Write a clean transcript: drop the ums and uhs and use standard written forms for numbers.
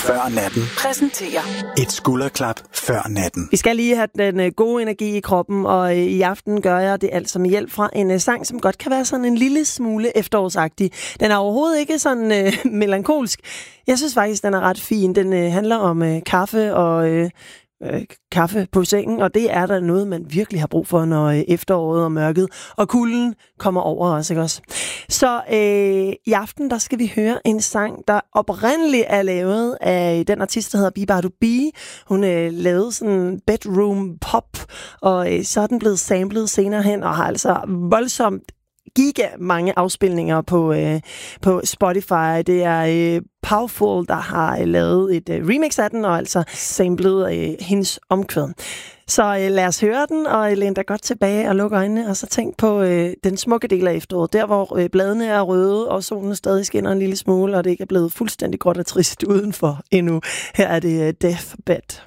før natten præsenterer et skulderklap før natten. Vi skal lige have den gode energi i kroppen, og i aften gør jeg det altså med hjælp fra en sang, som godt kan være sådan en lille smule efterårsagtig. Den er overhovedet ikke sådan melankolsk. Jeg synes faktisk, den er ret fin. Den handler om kaffe og kaffe på sengen, og det er der noget, man virkelig har brug for, når efteråret og mørket og kulden kommer over os, ikke også? Så i aften, der skal vi høre en sang, der oprindeligt er lavet af den artist, der hedder Bibadu B. Hun lavede sådan bedroom pop, og så er den blevet samlet senere hen, og har altså voldsomt giga mange afspilninger på Spotify. Det er Powerful, der har lavet et remix af den, og altså samlet hendes omkvæd. Så lad os høre den, og læn dig godt tilbage og luk øjnene, og så tænk på den smukke del af efteråret. Der, hvor bladene er røde, og solen stadig skinner en lille smule, og det ikke er blevet fuldstændig gråt og trist udenfor endnu. Her er det Deathbed.